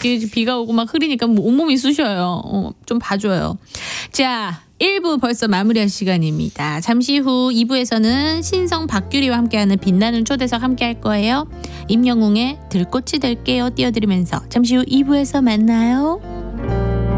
뒤에 비가 오고 막 흐리니까 뭐 온몸이 쑤셔요. 좀 봐줘요. 자, 1부 벌써 마무리할 시간입니다. 잠시 후 2부에서는 신성 박규리와 함께하는 빛나는 초대석 함께할 거예요. 임영웅의 들꽃이 될게요 띄워드리면서 잠시 후 2부에서 만나요.